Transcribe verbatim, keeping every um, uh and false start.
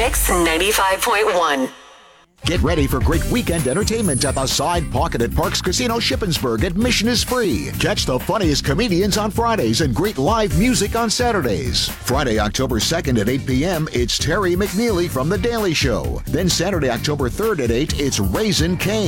Mix ninety-five point one. Get ready for great weekend entertainment at the Side Pocket at Parks Casino Shippensburg. Admission is free. Catch the funniest comedians on Fridays and great live music on Saturdays. Friday, October second at eight p.m., it's Terry McNeely from The Daily Show. Then Saturday, October third at eight, it's Raising Cane.